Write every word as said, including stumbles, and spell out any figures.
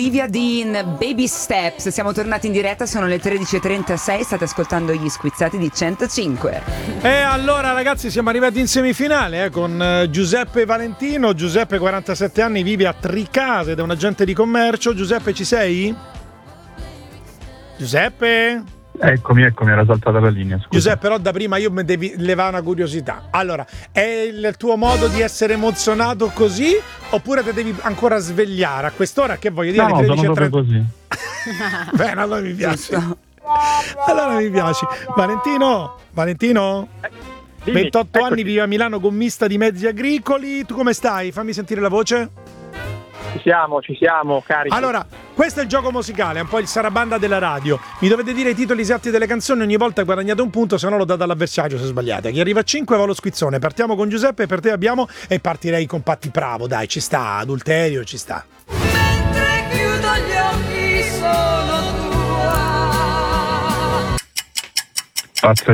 Olivia Dean, Baby Steps. Siamo tornati in diretta, sono le tredici e trentasei, state ascoltando gli Squizzati di centocinque. E allora ragazzi, siamo arrivati in semifinale eh, con uh, Giuseppe Valentino. Giuseppe, quarantasette anni, vive a Tricase ed è un agente di commercio. Giuseppe, ci sei? Giuseppe? Eccomi, eccomi, era saltata la linea. Scusa. Giuseppe, però da prima io mi devi levare una curiosità. Allora, è il tuo modo di essere emozionato così oppure ti devi ancora svegliare a quest'ora? Che voglio dire? No, no, sono proprio così. Bene, allora mi piace. Allora mi piace. Valentino, Valentino? Dimmi, ventotto eccoci. anni, vive a Milano, gommista di mezzi agricoli. Tu come stai? Fammi sentire la voce. Ci siamo, ci siamo, carichi. Allora, questo è il gioco musicale, è un po' il sarabanda della radio. Mi dovete dire i titoli esatti delle canzoni, ogni volta guadagnate un punto, se no lo date all'avversario se sbagliate. Chi arriva a cinque va allo squizzone. Partiamo con Giuseppe, per te abbiamo, e partirei con Patti Bravo, dai, ci sta, adulterio, ci sta. Mentre chiudo gli occhi sono tua. Pazzo